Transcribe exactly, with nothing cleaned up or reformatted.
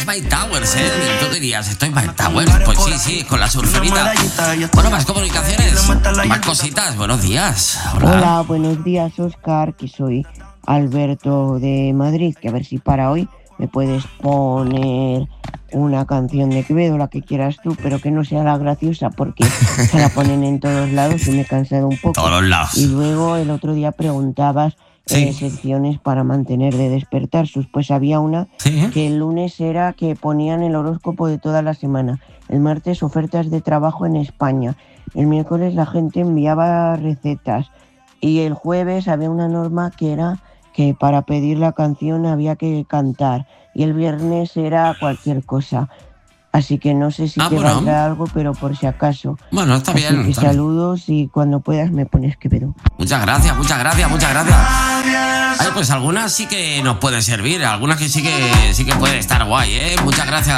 Mike Towers, ¿eh? Tú dirías, estoy Mike Towers. Pues sí, sí, con la surferita. Bueno, más comunicaciones, más cositas. Buenos días. Hola. Hola, buenos días, Óscar, que soy Alberto de Madrid, que a ver si para hoy me puedes poner una canción de Quevedo, la que quieras tú, pero que no sea la graciosa, porque se la ponen en todos lados y me he cansado un poco. Todos lados. Y luego el otro día preguntabas Sí. eh, secciones para mantener de despertar sus. Pues había una Sí. que el lunes era que ponían el horóscopo de toda la semana. El martes ofertas de trabajo en España. El miércoles la gente enviaba recetas. Y el jueves había una norma que era que para pedir la canción había que cantar. Y el viernes era cualquier cosa. Así que no sé si Ah, te bueno. valdrá algo, pero por si acaso. Bueno, está Así bien. que Está bien. saludos y cuando puedas me pones Quevedo. Muchas gracias, muchas gracias, muchas gracias. Ay, pues algunas sí que nos pueden servir, algunas que sí que sí que pueden estar guay, ¿eh? Muchas gracias.